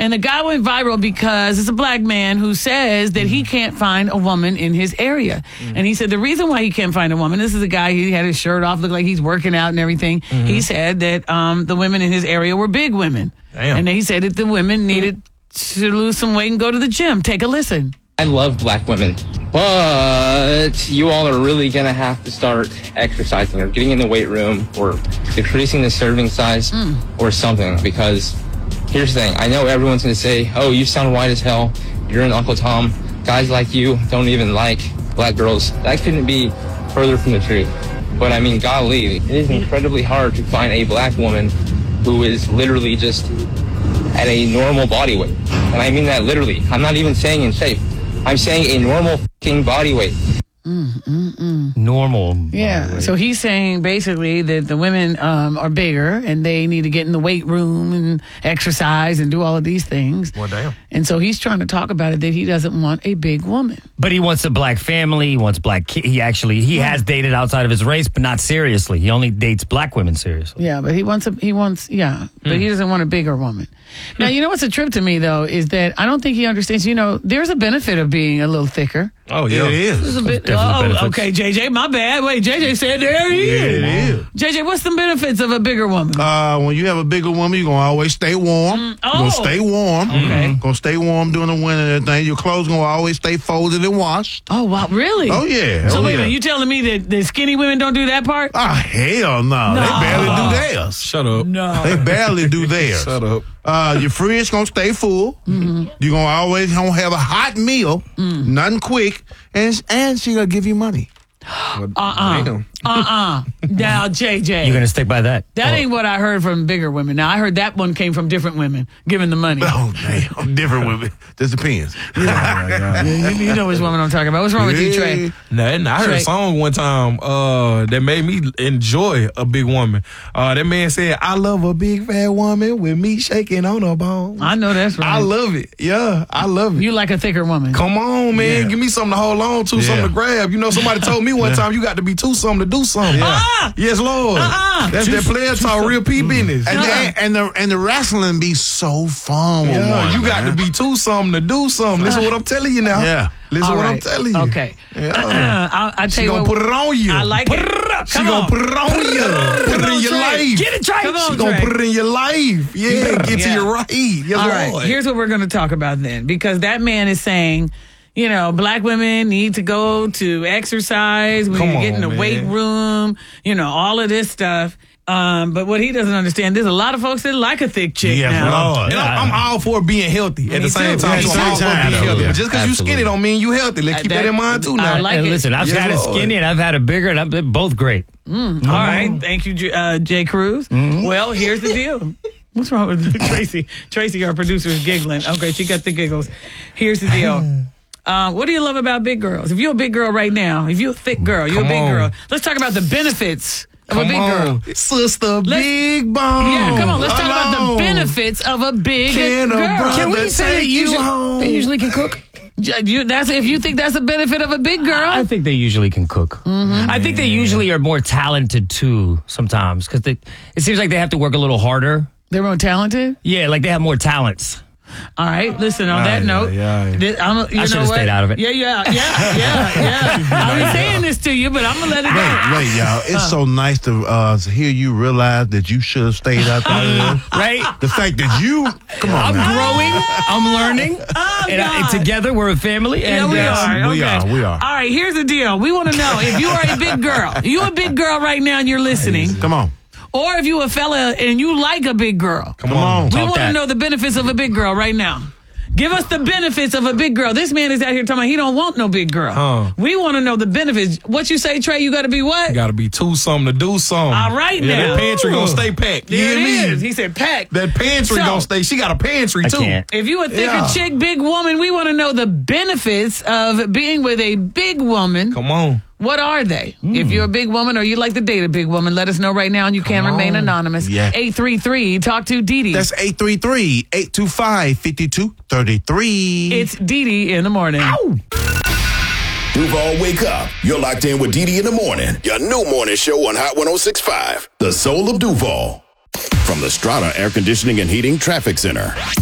And the guy went viral because it's a black man who says that he can't find a woman in his area. And he said the reason why he can't find a woman, this is a guy, he had his shirt off, looked like he's working out and everything. He said that the women in his area were big women. Damn. And he said that the women needed to lose some weight and go to the gym. Take a listen. I love black women, but you all are really going to have to start exercising or getting in the weight room or decreasing the serving size or something, because here's the thing. I know everyone's going to say, oh, you sound white as hell. You're an Uncle Tom. Guys like you don't even like black girls. That couldn't be further from the truth. But I mean, golly, it is incredibly hard to find a black woman who is literally just at a normal body weight. And I mean that literally. I'm not even saying in shape. I'm saying a normal f***ing body weight. Normal. Yeah. So he's saying basically that the women are bigger and they need to get in the weight room and exercise and do all of these things. Well, damn. And so he's trying to talk about it that he doesn't want a big woman. But he wants a black family. He wants black kids. He has dated outside of his race, but not seriously. He only dates black women seriously. Yeah, but he wants, but he doesn't want a bigger woman. Now, you know what's a trip to me, though, is that I don't think he understands, there's a benefit of being a little thicker. Oh, yeah. It is. There's a bit, benefits. okay, JJ, my bad. Wait, JJ said there he is. It is. JJ, what's the benefits of a bigger woman? When you have a bigger woman, you're going to always stay warm. You're going to stay warm. Okay. Going to stay warm during the winter and everything. Your clothes going to always stay folded and washed. Oh, wow, really? Oh, yeah. So wait a minute, you telling me that the skinny women don't do that part? Oh, hell no. They barely do theirs. Shut up. No. They barely do theirs. Shut up. Your fridge going to stay full. You're going to always gonna have a hot meal, nothing quick, and she going to give you money. Damn. Now, JJ. You're going to stick by that? That ain't what I heard from bigger women. Now, I heard that one came from different women giving the money. Oh, damn. Different women. Just depends. Oh, my God. You know which woman I'm talking about. What's wrong with you, Trey? Nothing. I heard Trey. a song one time that made me enjoy a big woman. That man said, I love a big fat woman with me shaking on her bones. I know that's right. I love it. Yeah, I love it. You like a thicker woman. Come on, man. Yeah. Give me something to hold on to, something to grab. Somebody told me one time you got to be too something to do something. Yeah. Yes, Lord. That's that player talk, real P business. And the wrestling be so fun. with Yeah, one, you got man. to be too something to do something. Listen what I'm telling you now. Yeah. Listen All what I'm right. telling you. Okay. Yeah. I tell She you gonna what, put it on you. I like put it. it up. She Come gonna on. put it on you. Put it Come in on, your Trey. life. Get it, Trey. Come on, She gonna Trey. put it in your life. Yeah, get to your right. Yes, All Lord. right, here's what we're going to talk about then, because that man is saying, black women need to go to exercise, we Come need to get in on, the man. weight room, all of this stuff. But what he doesn't understand, there's a lot of folks that like a thick chick Yeah, now. Lord. And I'm all for being healthy at the same too. time. Me So I'm all too. for being healthy. Yeah, Just because you skinny don't mean you healthy. Let's keep that in mind too now. I like And it. listen, I've Yes, had a Lord. skinny and I've had a bigger, and they're both great. All right, thank you, Jay Cruz. Well, here's the deal. What's wrong with Tracy? Tracy, our producer, is giggling. Okay, she got the giggles. Here's the deal. What do you love about big girls? If you're a big girl right now, if you're a thick girl, you're a Come big on. girl. Let's talk about the benefits of a big girl. Sister Big Bone. Yeah, come on. Let's talk about the benefits of a big Can a girl. brother Can we say take you home? they usually can cook? If you think that's a benefit of a big girl, I think they usually can cook. I think they usually are more talented too sometimes, because it seems like they have to work a little harder. they're more talented. Yeah, like they have more talents. All right, listen, on that note, yeah. I should have stayed out of it. Yeah. I've been saying this to you, but I'm going to let it go. Wait, y'all. It's so nice to hear you realize that you should have stayed out there. Right? The fact that you, come on I'm now. growing. I'm learning. And God. together we're a family. Yeah, And we are. we Okay. are. All right, here's the deal. We want to know if you are a big girl. You a big girl right now and you're listening. Come on. Or if you a fella and you like a big girl. Come on. We Talk want to that. know the benefits of a big girl right now. Give us the benefits of a big girl. This man is out here talking about he don't want no big girl. We want to know the benefits. What you say, Trey? You got to be what? You got to be too something to do something. All right Yeah, now. that pantry gonna stay packed. You There it hear me? is. He said pack. That pantry So- gonna stay. She got a pantry I too. can't. If you a thicker Yeah. chick, big woman, we want to know the benefits of being with a big woman. Come on. What are they? If you're a big woman or you like to date a big woman, let us know right now and you can remain anonymous. Yeah. 833 talk to Dee Dee. That's 833-825-5233. It's Dee Dee in the morning. Duval, wake up. You're locked in with Dee Dee in the morning. Your new morning show on Hot 106.5. The Soul of Duval. From the Strata Air Conditioning and Heating Traffic Center.